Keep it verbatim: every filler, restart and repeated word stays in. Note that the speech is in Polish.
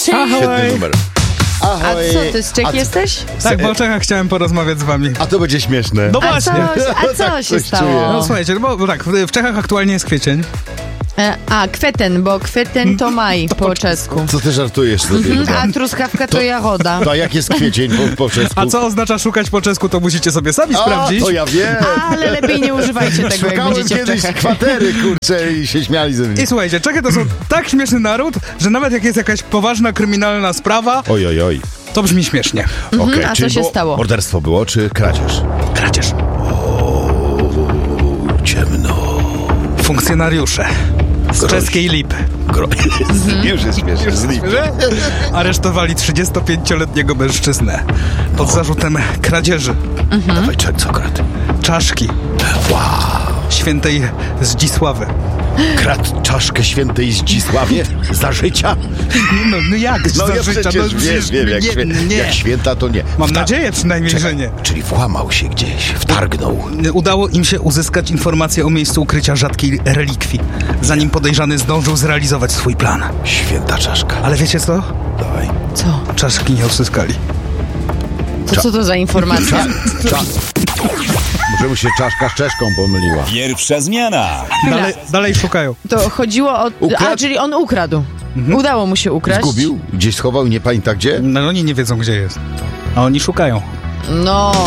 Świetny numer. A Ahoj. co, ty z Czech A co- jesteś? Tak, bo o Czechach chciałem porozmawiać z wami. A to będzie śmieszne. No A właśnie. co, a co się Coś stało? czuję. No słuchajcie, bo, bo tak, w, w Czechach aktualnie jest kwiecień. E, A, kweten, bo kweten to maj po czesku. Co ty żartujesz sobie? Mhm, chyba? a truskawka to jagoda. To jak jest kwiecień po, po czesku? A co oznacza szukać po czesku, to musicie sobie sami A, sprawdzić. to ja wiem. Ale lepiej nie używajcie tego, jak Szukałem będziecie w kiedyś Czechach. kwatery, kurczę, i się śmiali ze mnie. I słuchajcie, Czechy to są tak śmieszny naród, że nawet jak jest jakaś poważna kryminalna sprawa, Oj, oj, oj. to brzmi śmiesznie. Okej, a co czyli się było- stało? Morderstwo było, czy kradzież? Kradzież. Ciemno. Funkcjonariusze z Groźnie. czeskiej Lipy Gro... Już jest śmiesznie. z nim. aresztowali trzydziestopięcioletniego mężczyznę pod zarzutem kradzieży Dawaj, czek, co kradł? czaszki Wow. świętej Zdzisławy. Kradł czaszkę świętej Zdzisławie za życia? No, no jak No za ja życia? przecież no, wiem, wiem, jak, nie, świę... nie. jak święta to nie. Mam Wta- nadzieję przynajmniej, Czekaj, że nie. Czyli włamał się gdzieś, wtargnął. Udało im się uzyskać informację o miejscu ukrycia rzadkiej relikwii, zanim podejrzany zdążył zrealizować swój plan. Święta czaszka. Ale wiecie co? Dawaj. Co? Czaszki nie odzyskali. To co to za informacja? Cza... Cza... Może mu się czaszka z czeszką pomyliła. Pierwsza zmiana. Dalej, dalej szukają. To chodziło o... Ukradł? A, czyli on ukradł. Udało mu się ukraść. Zgubił? Gdzieś schował i nie pamięta gdzie? No oni nie wiedzą, gdzie jest. A oni szukają. No...